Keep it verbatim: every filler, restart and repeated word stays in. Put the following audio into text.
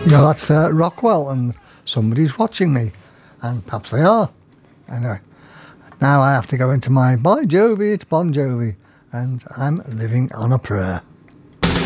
Yeah, that's uh, Rockwell, and somebody's watching me, and perhaps they are. Anyway, now I have to go into my By Jovi, it's Bon Jovi, and I'm living on a prayer.